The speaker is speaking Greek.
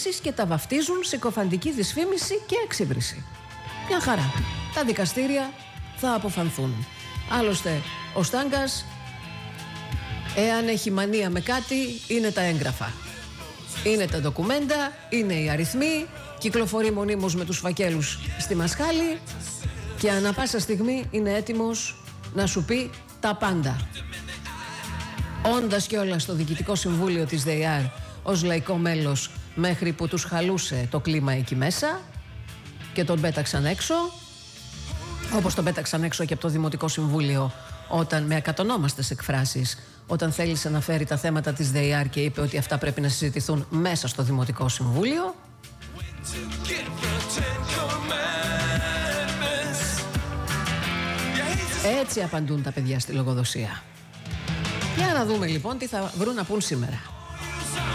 επίσης και τα βαφτίζουν συκοφαντική δυσφήμιση και εξύβριση. Μια χαρά. Τα δικαστήρια θα αποφανθούν. Άλλωστε, ο Στάγκας, εάν έχει μανία με κάτι, είναι τα έγγραφα. Είναι τα ντοκουμέντα, είναι οι αριθμοί, κυκλοφορεί μονίμως με τους φακέλους στη μασχάλη και ανά πάσα στιγμή είναι έτοιμος να σου πει τα πάντα. Όντας και όλα στο Διοικητικό Συμβούλιο της ΔΕΙΑΡ ως λαϊκό μέλος, μέχρι που τους χαλούσε το κλίμα εκεί μέσα και τον πέταξαν έξω, όπως τον πέταξαν έξω και από το Δημοτικό Συμβούλιο όταν, με ακατονόμαστες εκφράσεις, όταν θέλησε να φέρει τα θέματα της ΔΕΙΑΡ και είπε ότι αυτά πρέπει να συζητηθούν μέσα στο Δημοτικό Συμβούλιο. Έτσι απαντούν τα παιδιά στη λογοδοσία. Για να δούμε λοιπόν τι θα βρουν να πούν σήμερα.